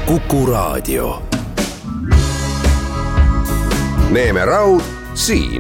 Kuku Raadio. Neeme Raud siin.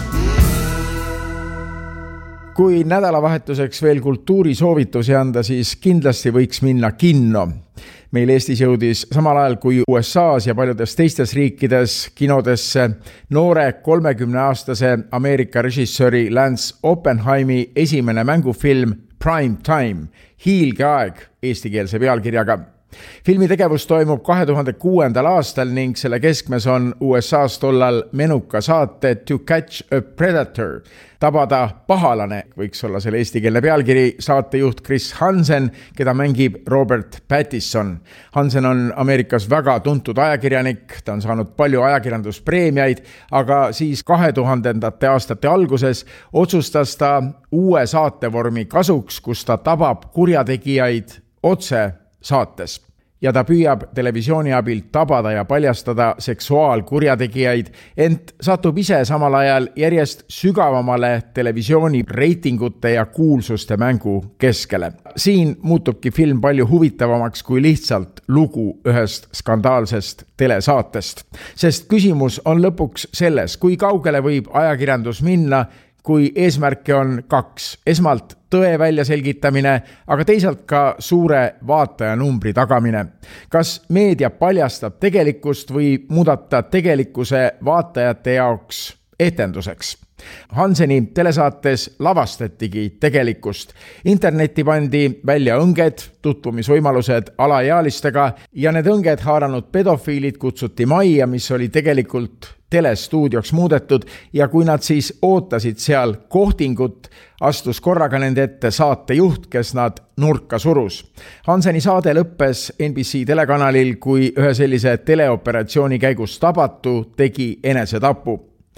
Kui nädalavahetuseks veel kultuurisoovitusi anda, siis kindlasti võiks minna kinno. Meil Eestis jõudis samal ajal kui USA's ja paljudes teistes riikides kinodesse noore 30-aastase Ameerika režissööri Lance Oppenheimi esimene mängufilm Prime Time, hiilgeaeg eestikeelse pealkirjaga. Filmi tegevus toimub 2006. aastal ning selle keskmes on USA's tollal menuka saate To Catch a Predator. Tabada pahalane võiks olla selle eestikeelne pealkiri, saatejuht Chris Hansen, keda mängib Robert Pattinson. Hansen on Ameerikas väga tuntud ajakirjanik, ta on saanud palju ajakirjanduspreemiaid, aga siis 2000. aastate alguses otsustas ta uue saatevormi kasuks, kus ta tabab kurjategijaid otse saates. Ja ta püüab televisiooni abil tabada ja paljastada seksuaalkurjategijaid, ent satub ise samal ajal järjest sügavamale televisiooni reitingute ja kuulsuste mängu keskele. Siin muutubki film palju huvitavamaks kui lihtsalt lugu ühest skandaalsest telesaatest. Sest küsimus on lõpuks selles, kui kaugele võib ajakirjandus minna, kui eesmärke on kaks. Esmalt tõe välja selgitamine, aga teisalt ka suure vaatajanumbri tagamine. Kas meedia paljastab tegelikkust või muudata tegelikkuse vaatajate jaoks etenduseks? Hanseni telesaates lavastatigi tegelikkust. Internetti pandi välja õnged, tutvumisvõimalused alaealistega ja need õnged haaranud pedofiilid kutsuti majja, mis oli tegelikult telestuudioks muudetud ja kui nad siis ootasid seal kohtingut, astus korraga nende ette saatejuht, kes nad nurka surus. Hanseni saade lõppes NBC telekanalil, kui ühe sellise teleoperatsiooni käigus tabatu tegi enesetapu.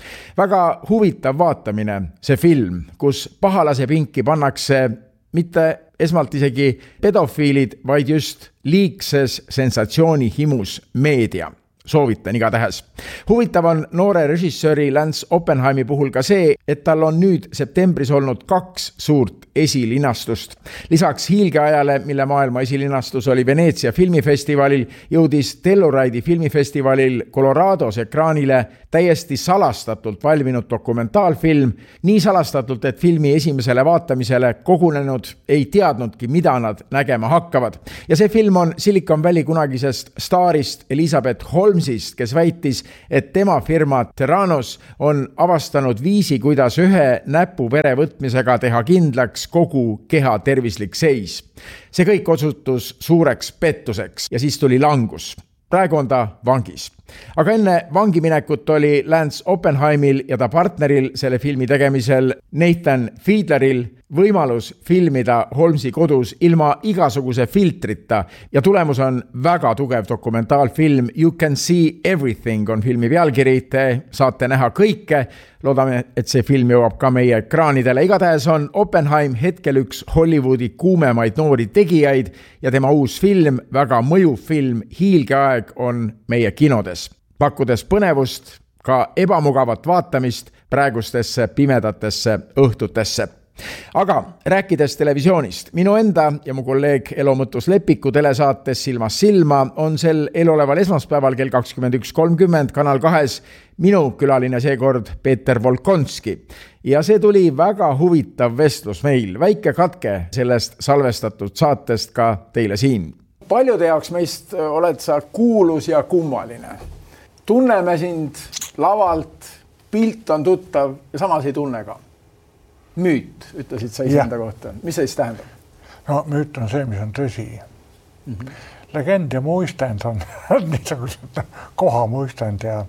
Väga huvitav vaatamine see film, kus pahalase pinki pannakse mitte esmalt isegi pedofiilid, vaid just liigses sensatsiooni himus meedia. Soovitan igatahes. Huvitav on noore režissööri Lance Oppenheimi puhul ka see, et tal on nüüd septembris olnud 2 suurt esilinastust. Lisaks hiilgeajale, mille maailma esilinastus oli Veneetsia filmifestivalil, jõudis Telluride'i filmifestivalil Colorados ekraanile täiesti salastatult valminud dokumentaalfilm, nii salastatult, et filmi esimesele vaatamisele kogunenud ei teadnudki, mida nad nägema hakkavad. Ja see film on Silicon Valley kunagisest staarist Elizabeth Holmesist, kes väitis, et tema firma Theranos on avastanud viisi, kuidas ühe näpu vere võtmisega teha kindlaks kogu keha tervislik seis. See kõik osutus suureks pettuseks ja siis tuli langus. Praegu on ta vangis. Aga enne vangiminekut oli Lance Oppenheimil ja ta partneril selle filmi tegemisel Nathan Fiedleril võimalus filmida Holmesi kodus ilma igasuguse filtrita ja tulemus on väga tugev dokumentaalfilm You Can See Everything on filmi pealkiri, te saate näha kõike. Loodame, et see film jõuab ka meie ekraanidele. Igatahes on Oppenheim hetkel üks Hollywoodi kuumemaid noori tegijaid ja tema uus film, väga mõjuv film Hiilgeaeg on meie kinodes, pakkudes põnevust, ka ebamugavat vaatamist praegustesse pimedatesse õhtutesse. Aga rääkides televisioonist, minu enda ja mu kolleeg Elo Mõttus Lepiku telesaates Silmast silma on sel eeloleval esmaspäeval kell 21.30 Kanal 2 minu külaline seekord Peeter Volkonski. Ja see tuli väga huvitav vestlus meil, väike katke sellest salvestatud saatest ka teile siin. Paljude jaoks meist oled sa kuulus ja kummaline. Tunneme sind lavalt, pilt on tuttav ja samas ei tunne ka. Müüt, ütlesid sa iseenda kohta. Mis see siis tähendab? No, müüt on see, mis on tõsi. Legend ja muistand on niisugused kohamuistand ja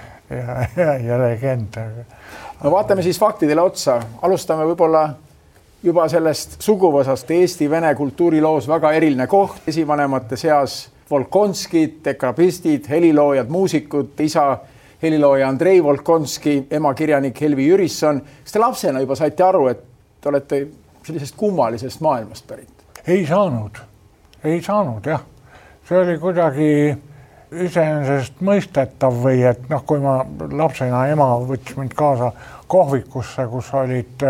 legend. No vaatame siis faktidele otsa. Alustame võib-olla juba sellest suguvõsast. Eesti-Vene kultuuriloos väga eriline koht. Esivanemate seas Volkonskid, dekrabistid, heliloojad, muusikud, isa helilooja Andrei Volkonski, ema kirjanik Helvi Jürisson. Kas te lapsena juba saite aru, et te olete sellisest kummalisest maailmast pärit? Ei saanud, jah. See oli kuidagi iseenesest mõistetav või et kui ma lapsena ema võttis mind kaasa kohvikusse, kus olid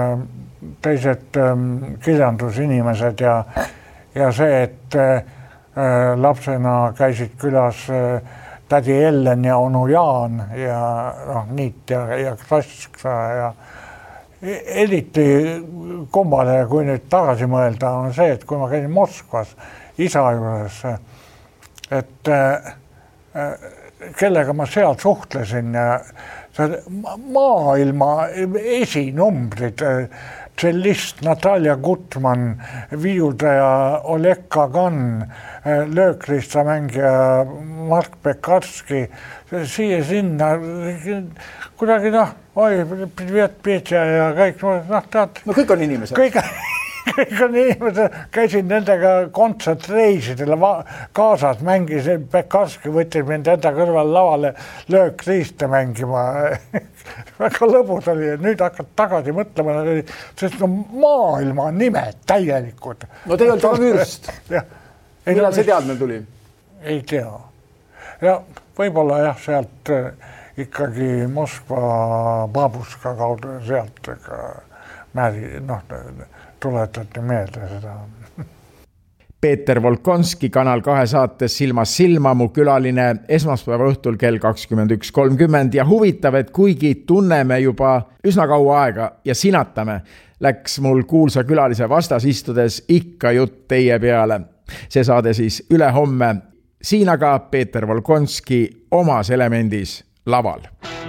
teised kirjandusinimesed ja see, et lapsena käisid külas tädi Ellen ja onu Jaan ja Niit ja Krask ja eriti kummale, kui nüüd tagasi mõelda, on see, et kui ma käisin Moskvas isa juures, et kellega ma seal suhtlesin ja maailma esinumbrid, tšellist Natalja Gutman, viiuldaja Oleg Kagan, löökristamängija Mark Pekarski, siia-sinna, kuidagi privet Petja ja kõik, tead. No kõik on inimesed. Kõik on inimesed, käisin nendega kontsertreisidele kaasas, mängisin, Pekarski võttis mind enda kõrval lavale löökriiste mängima. Väga lõbus oli ja nüüd hakkad tagasi mõtlema, sest maailma nimed täielikud. No tegelikult on vürst. Millal see teadmine tuli? Ei tea. Ja võib-olla sealt ikkagi Moskva Babuška kaudu sealt tuletati meelde seda. Peeter Volkonski Kanal 2 saates Silmast silma mu külaline esmaspäeva õhtul kell 21.30 ja huvitav, et kuigi tunneme juba üsna kaua aega ja sinatame, läks mul kuulsa külalise vastas istudes ikka jutt teie peale. See saade siis ülehomme. Siin aga Peeter Volkonski omas elemendis laval.